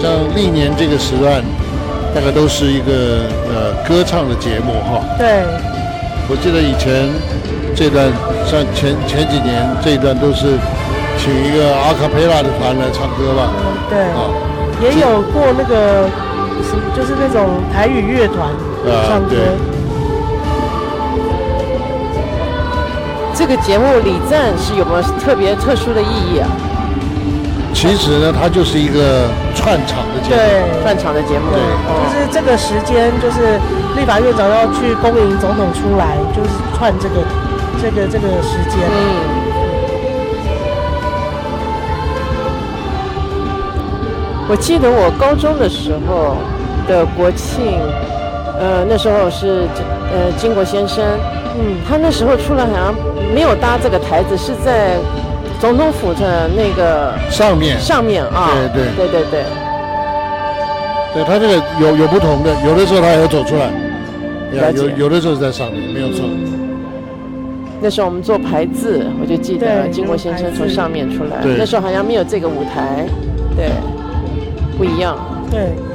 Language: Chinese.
像历年这个时段，大概都是一个歌唱的节目哈。 对， 我记得以前这段像前几年这一段都是请一个阿卡贝拉的团来唱歌吧。 对，也有过那个就是那种台语乐团唱歌。 这个节目礼赞是有没有特殊的意义啊？ 其实呢，它就是一个串场的节目， 对， 串场的节目， 对，就是这个时间，就是立法院长要去恭迎总统出来，就是串这个时间。 我记得我高中的时候的国庆，那时候是金国先生，他那时候出来好像没有搭这个台子，是在总统府的那个上面啊，对，对他这个有不同的，有的时候他也走出来，有的时候在上面，没有错。 那时候我们做排字，我就记得经国先生从上面出来，那时候好像没有这个舞台，对，不一样。 对。